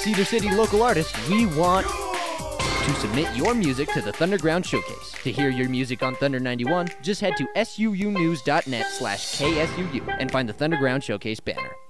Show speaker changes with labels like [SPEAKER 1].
[SPEAKER 1] Cedar City local artists, we want to submit your music to the Thunderground Showcase. To hear your music on Thunder 91, just head to suunews.net/KSUU and find the Thunderground Showcase banner.